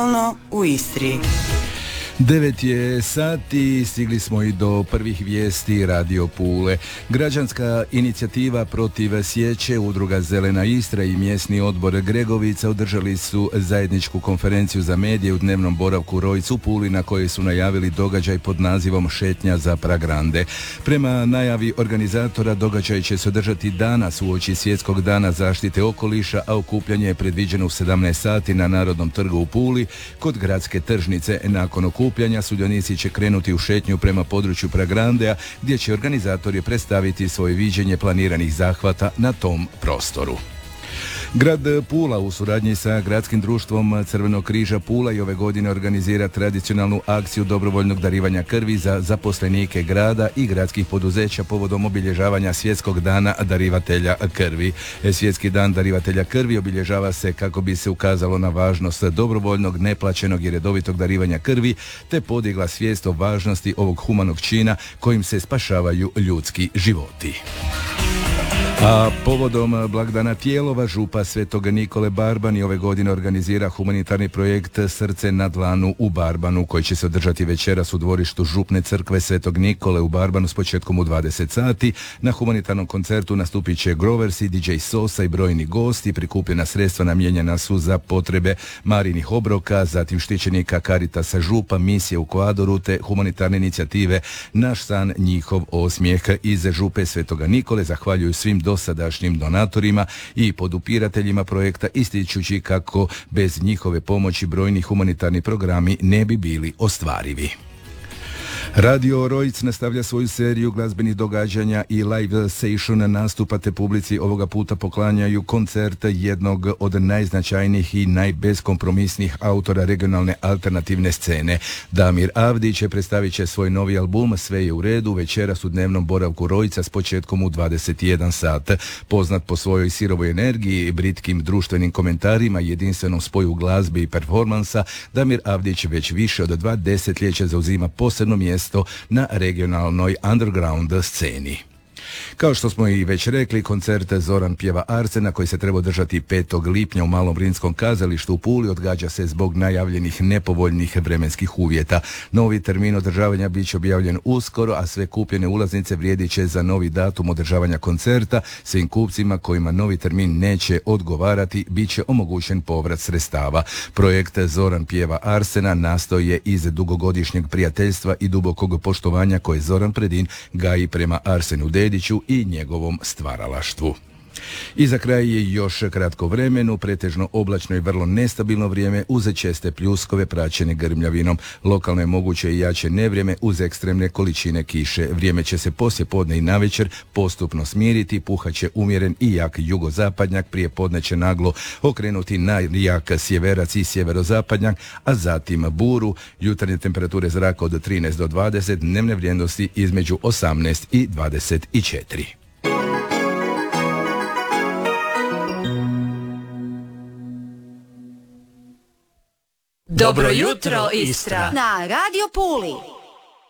u Istri. 9 je sati, stigli smo i do prvih vijesti Radio Pule. Građanska inicijativa protiv sječe, udruga Zelena Istra i mjesni odbor Gregovica održali su zajedničku konferenciju za medije u dnevnom boravku Rojcu u Puli, na kojoj su najavili događaj pod nazivom Šetnja za Pragrande. Prema najavi organizatora, događaj će se održati danas uoči Svjetskog dana zaštite okoliša, a okupljanje je predviđeno u 17 sati na Narodnom trgu u Puli kod gradske tržnice. Nakon okupljanja sudionici će krenuti u šetnju prema području Pragrandea, gdje će organizatori predstaviti svoje viđenje planiranih zahvata na tom prostoru. Grad Pula u suradnji sa Gradskim društvom Crvenog križa Pula i ove godine organizira tradicionalnu akciju dobrovoljnog darivanja krvi za zaposlenike grada i gradskih poduzeća povodom obilježavanja Svjetskog dana darivatelja krvi. Svjetski dan darivatelja krvi obilježava se kako bi se ukazalo na važnost dobrovoljnog, neplaćenog i redovitog darivanja krvi, te podigla svijest o važnosti ovog humanog čina kojim se spašavaju ljudski životi. A povodom blagdana Tijelova, župa Svetog Nikole Barbani ove godine organizira humanitarni projekt Srce na dlanu u Barbanu, koji će se održati večeras u dvorištu župne crkve Svetog Nikole u Barbanu s početkom u 20 sati. Na humanitarnom koncertu nastupit će Groversi, DJ Sosa i brojni gosti. Prikupljena sredstva namijenjena su za potrebe Marinih obroka, zatim štićenika Caritasa župa, misije u Ekvadoru te humanitarne inicijative Naš san, njihov osmijeh. Iz župe Svetoga Nikole zahvaljuju svim dosadašnjim donatorima i podupirateljima projekta, ističući kako bez njihove pomoći brojni humanitarni programi ne bi bili ostvarivi. Radio Rojc nastavlja svoju seriju glazbenih događanja i live session nastupa, te publici ovoga puta poklanjaju koncert jednog od najznačajnijih i najbeskompromisnijih autora regionalne alternativne scene. Damir Avdić predstavit će svoj novi album Sve je u redu večeras u dnevnom boravku Rojca s početkom u 21 sat. Poznat po svojoj sirovoj energiji, britkim društvenim komentarima, jedinstvenom spoju glazbe i performansa, Damir Avdić već više od 2 desetljeća zauzima posebno mjesto na regionalnoj underground sceni. Kao što smo i već rekli, koncert Zoran pjeva Arsena, koji se treba održati 5. lipnja u Malom Brinskom kazalištu u Puli, odgađa se zbog najavljenih nepovoljnih vremenskih uvjeta. Novi termin održavanja bit će objavljen uskoro, a sve kupljene ulaznice vrijedit će za novi datum održavanja koncerta. Svim kupcima kojima novi termin neće odgovarati bit će omogućen povrat sredstava. Projekt Zoran pjeva Arsena nastao je iz dugogodišnjeg prijateljstva i dubokog poštovanja koje Zoran Predin gaji prema Arsenu Dediću i njegovom stvaralaštvu. I za kraj je još kratko vremenu, pretežno oblačno i vrlo nestabilno vrijeme uz česte pljuskove praćene grmljavinom. Lokalno je moguće i jače nevrijeme uz ekstremne količine kiše. Vrijeme će se poslije podne i navečer postupno smiriti, puhaće umjeren i jak jugozapadnjak, prije podne će naglo okrenuti na jak sjeverac i sjeverozapadnjak, a zatim buru. Jutarnje temperature zraka od 13 do 20, dnevne vrijednosti između 18 i 24. Dobro jutro, Istra! Na Radio Puli.